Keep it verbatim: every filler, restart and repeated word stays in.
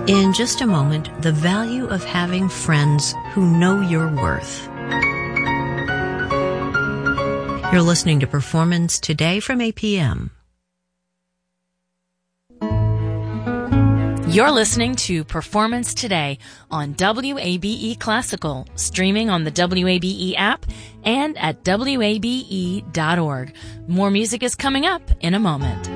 In just a moment, the value of having friends who know your worth. You're listening to Performance Today from A P M. You're listening to Performance Today on W A B E Classical, streaming on the W A B E app and at W A B E dot org. More music is coming up in a moment.